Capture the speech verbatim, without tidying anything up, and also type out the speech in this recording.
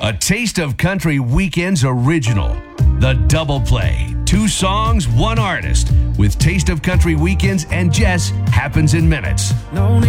A Taste of Country Weekends original. The Double Play. Two songs, one artist. With Taste of Country Weekends and Jess happens in minutes. No need